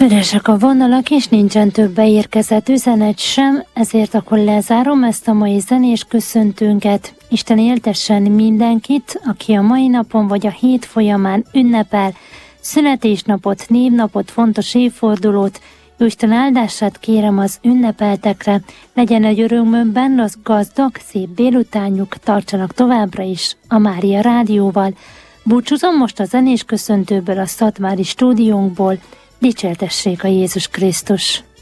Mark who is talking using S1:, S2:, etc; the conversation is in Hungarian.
S1: Üresek a vonalak, és nincsen több beérkezett üzenet sem, ezért akkor lezárom ezt a mai zenés köszöntőnket. Isten éltessen mindenkit, aki a mai napon vagy a hét folyamán ünnepel születésnapot, névnapot, fontos évfordulót. Jóisten áldását kérem az ünnepeltekre, legyen egy örömömben az gazdag, szép délutánjuk, tartsanak továbbra is a Mária Rádióval. Búcsúzom most a zenés köszöntőből, a Szatmári stúdiónkból. Dicsértessék a Jézus Krisztus!